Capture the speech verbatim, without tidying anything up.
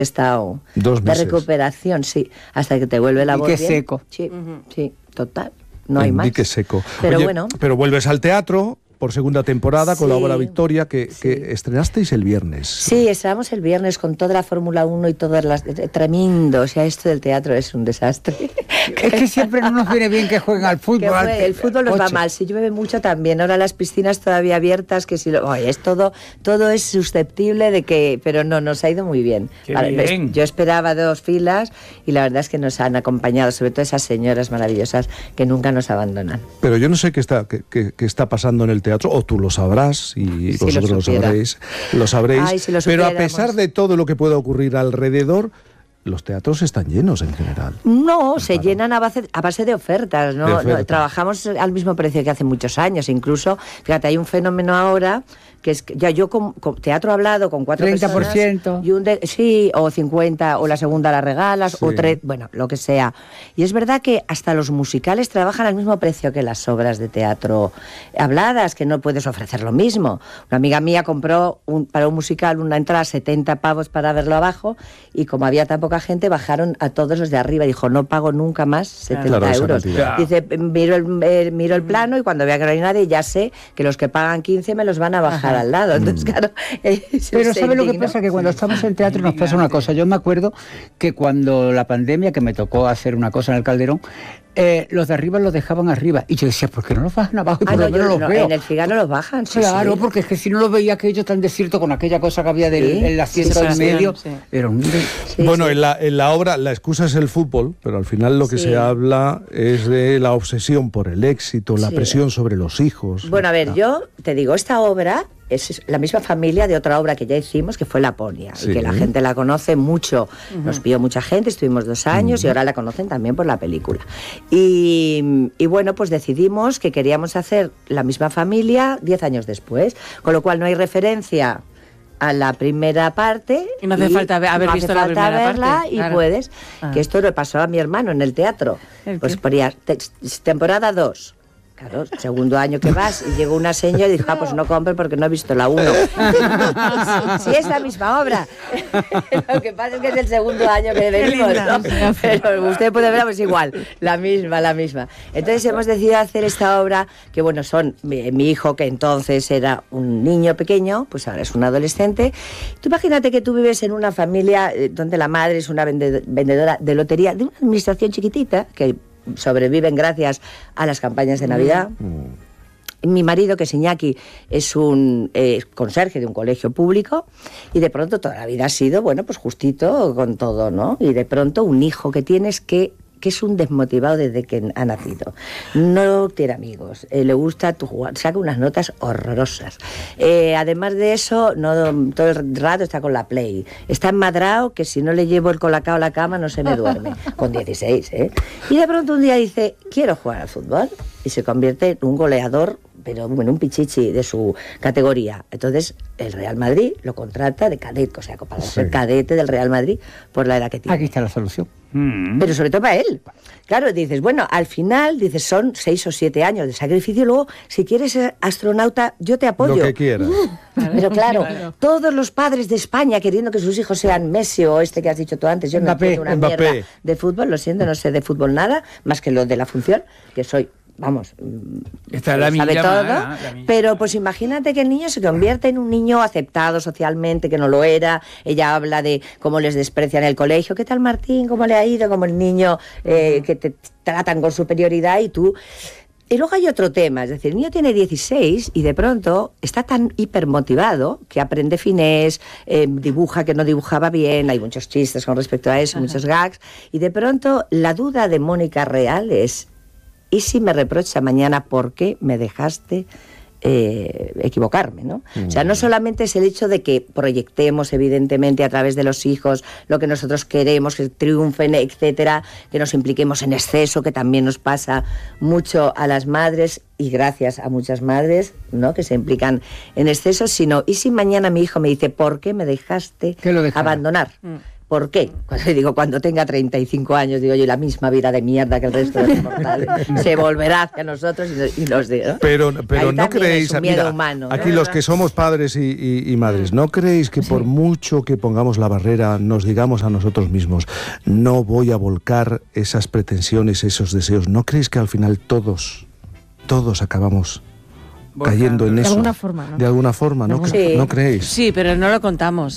estado Dos de meses. recuperación, sí, hasta que te vuelve la voz Dique bien. seco. Sí, uh-huh. sí, total, no hay En más. dique seco. Pero Oye, bueno. Pero vuelves al teatro por segunda temporada con Sí, la obra Victoria, que, sí. que estrenasteis el viernes. Sí, estábamos el viernes con toda la Fórmula uno y todas las... Tremendo, o sea, esto del teatro es un desastre. Es que siempre no nos viene bien que jueguen al fútbol. Que fue, al el fútbol nos va coche. mal, si llueve mucho también, ahora las piscinas todavía abiertas, que si lo, oye, es todo, todo es susceptible de que, pero no, nos ha ido muy bien. Qué Vale, bien. yo esperaba dos filas y la verdad es que nos han acompañado, sobre todo esas señoras maravillosas que nunca nos abandonan. Pero yo no sé qué está, qué, qué- qué está pasando en el teatro, o tú lo sabrás y Si vosotros lo lo, supiera. sabréis, lo sabréis. Ay, si lo pero a supiéramos. pesar de todo lo que pueda ocurrir alrededor, los teatros están llenos en general. No, se Claro. llenan a base, a base de ofertas, ¿no? De ofertas. No, trabajamos al mismo precio que hace muchos años, incluso, fíjate, hay un fenómeno ahora que es que ya yo con, con teatro hablado con cuatro treinta por personas ciento. y un de, sí, o cincuenta, o la segunda la regalas, Sí. o tres, bueno, lo que sea. Y es verdad que hasta los musicales trabajan al mismo precio que las obras de teatro habladas, que no puedes ofrecer lo mismo. Una amiga mía compró un, para un musical una entrada setenta pavos para verlo abajo, y como había tan poca gente, bajaron a todos los de arriba. Dijo, no pago nunca más setenta Claro, esa euros. cantidad. Dice, miro el, eh, miro el plano y cuando vea que no hay nadie, ya sé que los que pagan quince me los van a bajar al lado. Entonces, claro, eh, se- Pero se ¿sabe lo que indignó. pasa? Que cuando estamos en teatro nos pasa una cosa. Yo me acuerdo que cuando la pandemia, que me tocó hacer una cosa en el Calderón, eh, los de arriba los dejaban arriba. Y yo decía, ¿por qué no los bajan abajo? Y Ah, por no, lo menos yo- los no, veo. en el Figaro los bajan, sí, Claro, sí. porque es que si no los veía aquello tan desierto con aquella cosa que había del, Sí, en la fiesta sí, en sí, medio, sí. era un... Sí, bueno, sí. En, la, en la obra la excusa es el fútbol, pero al final lo que Sí. se habla es de la obsesión por el éxito, la Sí. presión sobre los hijos. Bueno, a ver, Ah. yo te digo, esta obra es la misma familia de otra obra que ya hicimos, que fue Laponia, Sí. y que la gente la conoce mucho. Nos vio mucha gente, estuvimos dos años y ahora la conocen también por la película. Y, y bueno, pues decidimos que queríamos hacer la misma familia diez años después, con lo cual no hay referencia a la primera parte. Y no hace falta haber- haber no visto hace la falta primera verla parte, y claro. puedes. Ah. Que esto le pasó a mi hermano en el teatro. ¿El Pues qué? ponía te- temporada dos. Claro, segundo año que vas y llegó una señora y dijo, ah, pues no compre porque no he visto la uno. Sí, es la misma obra. Lo que pasa es que es el segundo año que venimos, linda. ¿no? Pero usted puede verla, pues igual, la misma, la misma. Entonces hemos decidido hacer esta obra, que bueno, son mi, mi hijo, que entonces era un niño pequeño, pues ahora es un adolescente. Tú imagínate que tú vives en una familia eh, donde la madre es una vende- vendedora de lotería, de una administración chiquitita, que sobreviven gracias a las campañas de Navidad. Mi marido, que es Iñaki, es un eh, conserje de un colegio público, y de pronto toda la vida ha sido, bueno, pues justito con todo, ¿no? Y de pronto un hijo que tienes que que es un desmotivado desde que ha nacido. No tiene amigos, eh, le gusta tu jugar, saca unas notas horrorosas. Eh, además de eso, no todo el rato está con la Play. Está enmadrado que si no le llevo el colacao a la cama no se me duerme. Con dieciséis, ¿eh? Y de pronto un día dice, quiero jugar al fútbol. Y se convierte en un goleador, pero bueno, un pichichi de su categoría. Entonces, el Real Madrid lo contrata de cadete, o sea, para ser cadete del Real Madrid por la edad que tiene. Aquí está la solución. Mm. Pero sobre todo para él. Claro, dices, bueno, al final, dices, son seis o siete años de sacrificio, luego, si quieres ser astronauta, yo te apoyo. Lo que quieras. Pero claro, Claro. todos los padres de España queriendo que sus hijos sean Messi o este que has dicho tú antes, yo no Mbappé, entiendo una Mbappé. mierda de fútbol, lo siento, no sé de fútbol nada, más que lo de la función, que soy, vamos, Esta es la sabe milla todo, mala, la milla pero mala. pues imagínate que el niño se convierte en un niño aceptado socialmente, que no lo era. Ella habla de cómo les desprecian en el colegio. ¿Qué tal, Martín? ¿Cómo le ha ido? Como el niño eh, que te tratan con superioridad y tú... Y luego hay otro tema, es decir, el niño tiene dieciséis y de pronto está tan hipermotivado que aprende finés, eh, dibuja que no dibujaba bien, hay muchos chistes con respecto a eso, muchos gags, y de pronto la duda de Mónica Real es, ¿y si me reprocha mañana por qué me dejaste eh, equivocarme, ¿no? Mm. O sea, no solamente es el hecho de que proyectemos evidentemente a través de los hijos lo que nosotros queremos, que triunfen, etcétera, que nos impliquemos en exceso, que también nos pasa mucho a las madres y gracias a muchas madres, ¿no?, que se implican en exceso, sino, ¿y si mañana mi hijo me dice, ¿por qué me dejaste Que lo dejara. abandonar? Mm. ¿Por qué? Cuando digo, cuando tenga treinta y cinco años, digo yo, la misma vida de mierda que el resto de los mortales se volverá hacia nosotros y nos, y nos diga, ¿no? Pero, pero Ahí no creéis, es un miedo mira, humano, ¿no? aquí los que somos padres y, y, y madres, ¿no creéis que por mucho que pongamos la barrera, nos digamos a nosotros mismos, no voy a volcar esas pretensiones, esos deseos? ¿No creéis que al final todos, todos acabamos cayendo en De eso? alguna forma, ¿no? De alguna forma, ¿no, Sí. ¿no creéis? Sí, pero no lo contamos.